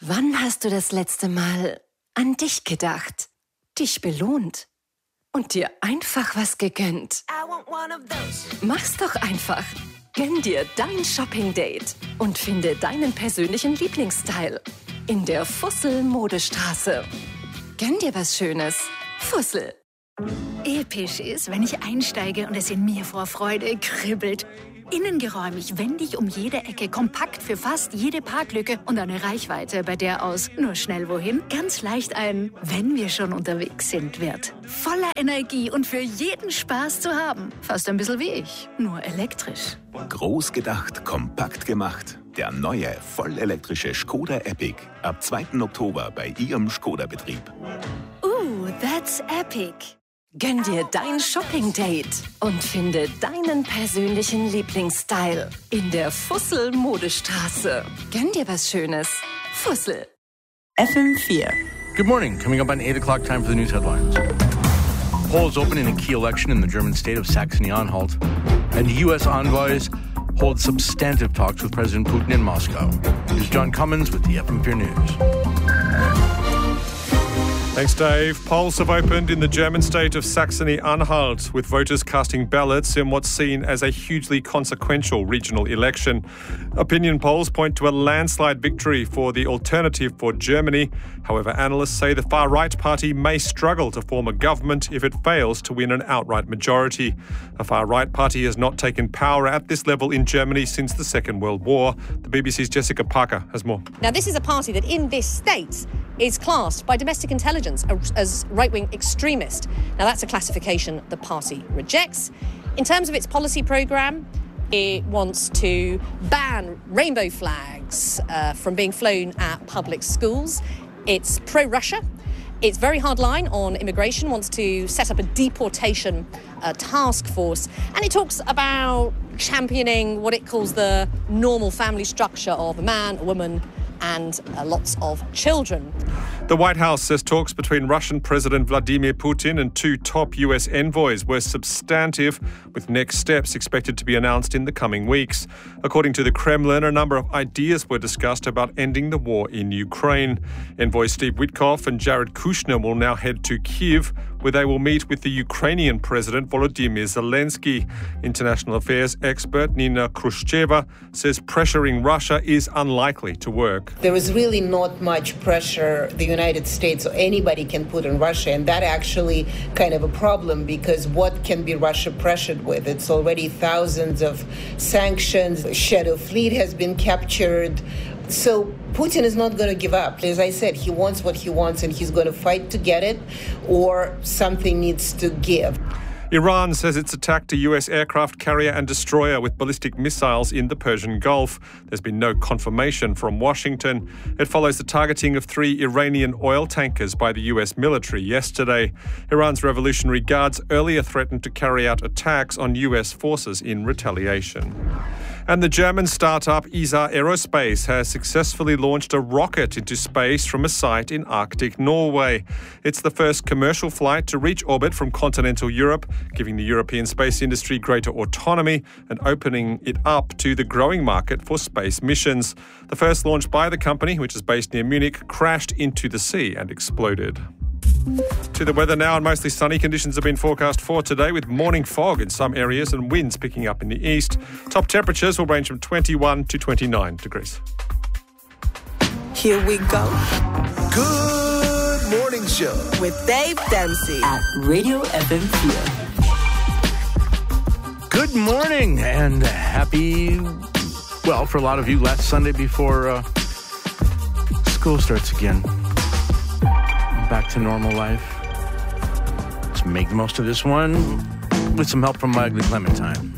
Wann hast du das letzte Mal an dich gedacht, dich belohnt und dir einfach was gegönnt? Mach's doch einfach. Gönn dir dein Shopping-Date und finde deinen persönlichen Lieblingsstyle in der Fussel-Modestraße. Gönn dir was Schönes. Fussel. Episch ist, wenn ich einsteige und es in mir vor Freude kribbelt. Innengeräumig, wendig um jede Ecke, kompakt für fast jede Parklücke und eine Reichweite, bei der aus nur schnell wohin ganz leicht ein "Wenn wir schon unterwegs sind" wird. Voller Energie und für jeden Spaß zu haben. Fast ein bisschen wie ich, nur elektrisch. Groß gedacht, kompakt gemacht. Der neue, vollelektrische Škoda Epiq. Ab 2. Oktober bei Ihrem Škoda-Betrieb. That's epic. Gönn dir dein Shopping-Date und finde deinen persönlichen Lieblingsstyle in der Fussel-Modestraße. Gönn dir was Schönes. Fussel. FM4. Good morning. Coming up on 8 o'clock, time for the news headlines. Polls open in a key election in the German state of Saxony-Anhalt. And U.S. envoys hold substantive talks with President Putin in Moscow. Here's John Cummins with the FM4 News. Thanks, Dave. Polls have opened in the German state of Saxony-Anhalt, with voters casting ballots in what's seen as a hugely consequential regional election. Opinion polls point to a landslide victory for the Alternative for Germany. However, analysts say the far-right party may struggle to form a government if it fails to win an outright majority. A far-right party has not taken power at this level in Germany since the Second World War. The BBC's Jessica Parker has more. Now, this is a party that in this state is classed by domestic intelligence as right-wing extremist. Now, that's a classification the party rejects. In terms of its policy programme, it wants to ban rainbow flags from being flown at public schools. It's pro-Russia. It's very hard line on immigration, wants to set up a deportation task force. And it talks about championing what it calls the normal family structure of a man, a woman, and lots of children. The White House says talks between Russian President Vladimir Putin and 2 top US envoys were substantive, with next steps expected to be announced in the coming weeks. According to the Kremlin, a number of ideas were discussed about ending the war in Ukraine. Envoy Steve Witkoff and Jared Kushner will now head to Kyiv, where they will meet with the Ukrainian President Volodymyr Zelensky. International affairs expert Nina Khrushcheva says pressuring Russia is unlikely to work. There is really not much pressure the United States or anybody can put on Russia, and that actually kind of a problem, because what can be Russia pressured with? It's already thousands of sanctions. Shadow Fleet has been captured. So Putin is not going to give up. As I said, he wants what he wants and he's going to fight to get it, or something needs to give. Iran says it's attacked a US aircraft carrier and destroyer with ballistic missiles in the Persian Gulf. There's been no confirmation from Washington. It follows the targeting of 3 Iranian oil tankers by the US military yesterday. Iran's Revolutionary Guards earlier threatened to carry out attacks on US forces in retaliation. And the German startup ESA Aerospace has successfully launched a rocket into space from a site in Arctic Norway. It's the first commercial flight to reach orbit from continental Europe, giving the European space industry greater autonomy and opening it up to the growing market for space missions. The first launch by the company, which is based near Munich, crashed into the sea and exploded. To the weather now, and mostly sunny conditions have been forecast for today, with morning fog in some areas and winds picking up in the east. Top temperatures will range from 21 to 29 degrees. Here we go. Good morning show With Dave Dempsey at Radio FM4. Good morning and happy, well, for a lot of you, last Sunday before school starts again. Back to normal life. Let's make the most of this one with some help from my ugly Clementine.